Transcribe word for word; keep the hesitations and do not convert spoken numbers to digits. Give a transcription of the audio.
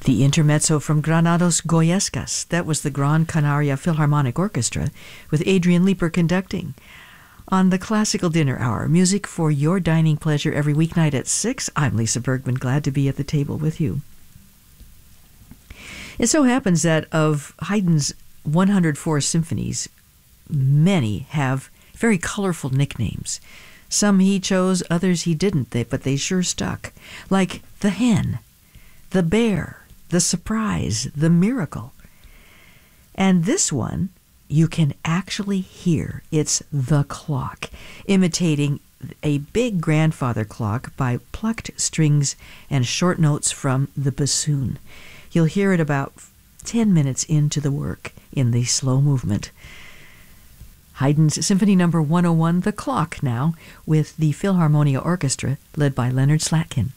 The intermezzo from Granados Goyescas. That was the Gran Canaria Philharmonic Orchestra with Adrian Leeper conducting. On the Classical Dinner Hour, music for your dining pleasure every weeknight at six. I'm Lisa Bergman, glad to be at the table with you. It so happens that of Haydn's one hundred four symphonies, many have very colorful nicknames. Some he chose, others he didn't, they, but they sure stuck. Like the hen, the bear, the surprise, the miracle. And this one, you can actually hear. It's the clock, imitating a big grandfather clock by plucked strings and short notes from the bassoon. You'll hear it about ten minutes into the work in the slow movement. Haydn's Symphony Number one oh one, The Clock, now, with the Philharmonia Orchestra, led by Leonard Slatkin.